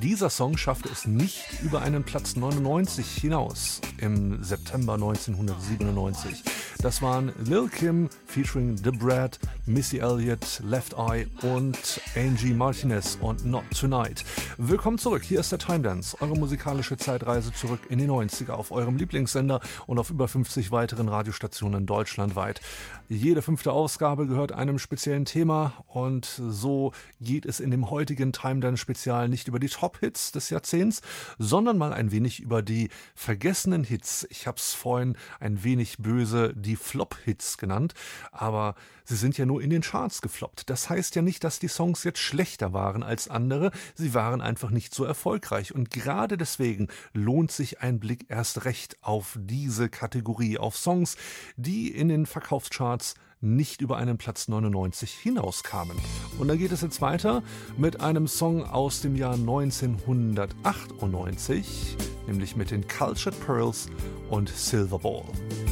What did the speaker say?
Dieser Song schaffte es nicht über einen Platz 99 hinaus im September 1997. Das waren Lil' Kim featuring The Brat, Missy Elliott, Left Eye und Angie Martinez und Not Tonight. Willkommen zurück, hier ist der Time Dance, eure musikalische Zeitreise zurück in die 90er auf eurem Lieblingssender und auf über 50 weiteren Radiostationen deutschlandweit. Jede 5. Ausgabe gehört einem speziellen Thema und so geht es in dem heutigen Time Dance Spezial nicht über die Top-Hits des Jahrzehnts, sondern mal ein wenig über die vergessenen Hits. Ich habe es vorhin ein wenig böse die Flop-Hits genannt, aber sie sind ja nur in den Charts gefloppt. Das heißt ja nicht, dass die Songs jetzt schlechter waren als andere, sie waren einfach nicht so erfolgreich und gerade deswegen lohnt sich ein Blick erst recht auf diese Kategorie, auf Songs, die in den Verkaufscharts nicht über einen Platz 99 hinauskamen. Und dann geht es jetzt weiter mit einem Song aus dem Jahr 1998, nämlich mit den Cultured Pearls und Silver Ball.